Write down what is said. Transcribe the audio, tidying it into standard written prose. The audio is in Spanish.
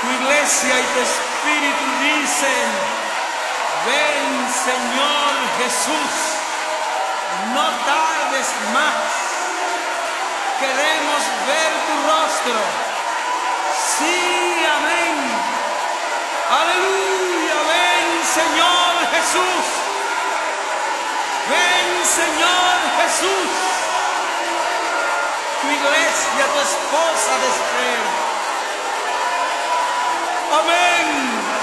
Tu iglesia y tu espíritu dicen: ven, Señor Jesús, no tardes más. Queremos ver tu rostro. Sí, amén. Aleluya, ven, Señor Jesús. Ven, Señor Jesús. Tu iglesia, tu esposa te espera. Amén.